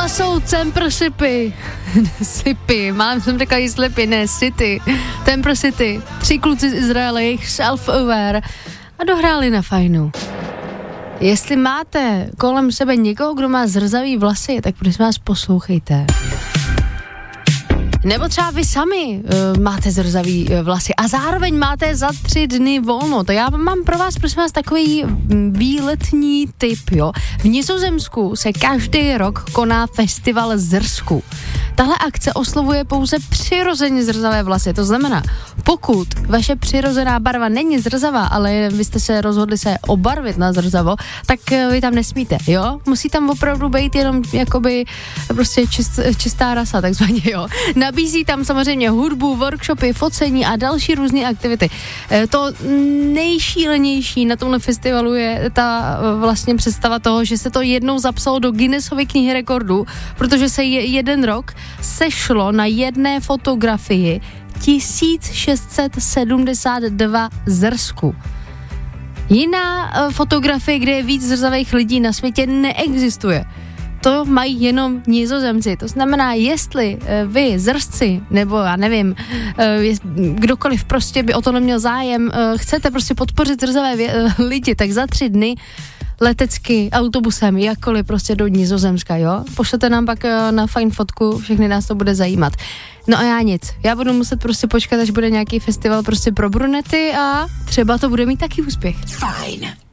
jsou Tempersipy. Sipy, málem jsem řekla i slipy, ne, City. Tempersity, 3 kluci z Izraele, jejich self-aware a dohráli na fajnu. Jestli máte kolem sebe někoho, kdo má zrzavý vlasy, tak prosím vás poslouchejte. Nebo třeba vy sami máte zrzavý vlasy a zároveň máte za 3 dny volno. To já mám pro vás, prosím vás, takový výletní tip, jo. V Nizozemsku se každý rok koná festival zrsku. Tahle akce oslovuje pouze přirozeně zrzavé vlasy. To znamená, pokud vaše přirozená barva není zrzavá, ale vy jste se rozhodli se obarvit na zrzavo, tak vy tam nesmíte, jo. Musí tam opravdu být jenom jakoby prostě čistá rasa, takzvaně, jo. Nabízí tam samozřejmě hudbu, workshopy, focení a další různé aktivity. To nejšílenější na tomhle festivalu je ta vlastně představa toho, že se to jednou zapsalo do Guinnessovy knihy rekordů, protože se jeden rok sešlo na jedné fotografii 1672 zrsků. Jiná fotografie, kde je víc zrzavých lidí na světě, neexistuje. To mají jenom Nizozemci. To znamená, jestli vy zrzci, nebo já nevím, kdokoliv prostě by o to neměl zájem, chcete prostě podpořit zrzavé lidi, tak za 3 dny letecky, autobusem, jakkoliv prostě do Nizozemska, jo? Pošlete nám pak na fajn fotku, všechny nás to bude zajímat. No a já nic. Já budu muset prostě počkat, až bude nějaký festival prostě pro brunety a třeba to bude mít taky úspěch. Fajn.